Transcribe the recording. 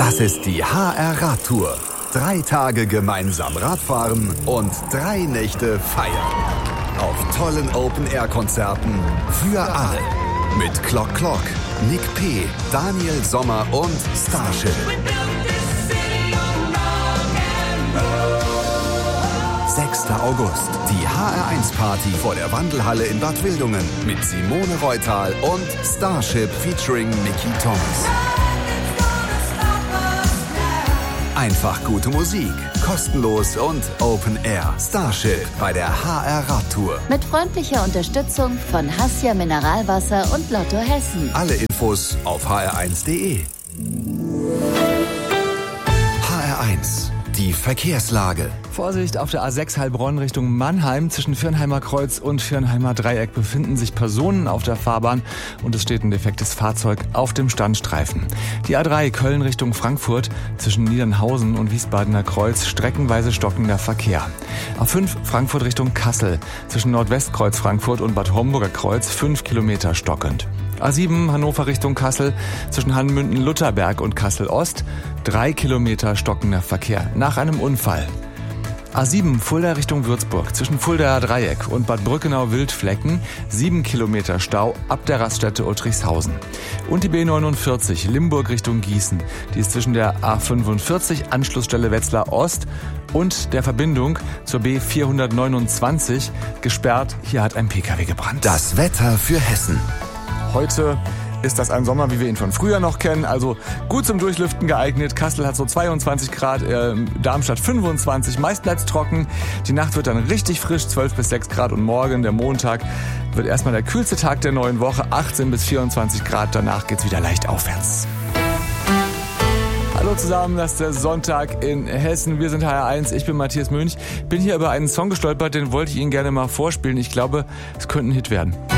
Das ist die HR Radtour. 3 Tage gemeinsam Radfahren und 3 Nächte feiern. Auf tollen Open-Air-Konzerten für alle. Mit Clock Clock, Nick P., Daniel Sommer und Starship. 6. August, die HR1-Party vor der Wandelhalle in Bad Wildungen mit Simone Reutal und Starship featuring Nicky Thomas. Einfach gute Musik, kostenlos und Open Air. Starship bei der HR Radtour. Mit freundlicher Unterstützung von Hassia Mineralwasser und Lotto Hessen. Alle Infos auf hr1.de. HR1, die Verkehrslage. Vorsicht, auf der A6 Heilbronn Richtung Mannheim. Zwischen Viernheimer Kreuz und Viernheimer Dreieck befinden sich Personen auf der Fahrbahn und es steht ein defektes Fahrzeug auf dem Standstreifen. Die A3 Köln Richtung Frankfurt zwischen Niedernhausen und Wiesbadener Kreuz streckenweise stockender Verkehr. A5 Frankfurt Richtung Kassel zwischen Nordwestkreuz Frankfurt und Bad Homburger Kreuz 5 Kilometer stockend. A7 Hannover Richtung Kassel zwischen Hanmünden-Lutherberg und Kassel-Ost 3 Kilometer stockender Verkehr nach einem Unfall. A7 Fulda Richtung Würzburg zwischen Fuldaer Dreieck und Bad Brückenau-Wildflecken 7 Kilometer Stau ab der Raststätte Uttrichshausen. Und die B49 Limburg Richtung Gießen. Die ist zwischen der A45 Anschlussstelle Wetzlar Ost und der Verbindung zur B429 gesperrt. Hier hat ein PKW gebrannt. Das Wetter für Hessen. Heute ist das ein Sommer, wie wir ihn von früher noch kennen, also gut zum Durchlüften geeignet. Kassel hat so 22 Grad, Darmstadt 25, meist bleibt's trocken. Die Nacht wird dann richtig frisch, 12 bis 6 Grad und morgen, der Montag, wird erstmal der kühlste Tag der neuen Woche, 18 bis 24 Grad, danach geht's wieder leicht aufwärts. Hallo zusammen, das ist der Sonntag in Hessen. Wir sind HR1, ich bin Matthias Münch. Bin hier über einen Song gestolpert, den wollte ich Ihnen gerne mal vorspielen. Ich glaube, es könnte ein Hit werden.